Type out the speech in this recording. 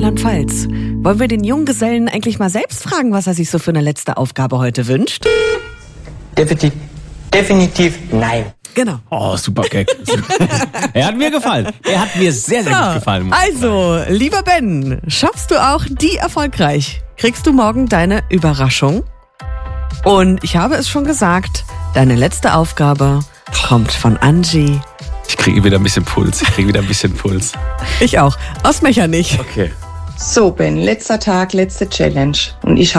Rheinland-Pfalz. Wollen wir den Junggesellen eigentlich mal selbst fragen, was er sich so für eine letzte Aufgabe heute wünscht? Definitiv nein. Genau. Oh, super Gag. Er hat mir gefallen. Er hat mir sehr, sehr gut gefallen. Also, lieber Ben, schaffst du auch die erfolgreich? Kriegst du morgen deine Überraschung? Und ich habe es schon gesagt, deine letzte Aufgabe kommt von Angie. Ich kriege wieder ein bisschen Puls. Ich auch. Aus Mechernich. Okay. So, Ben, letzter Tag, letzte Challenge. Und ich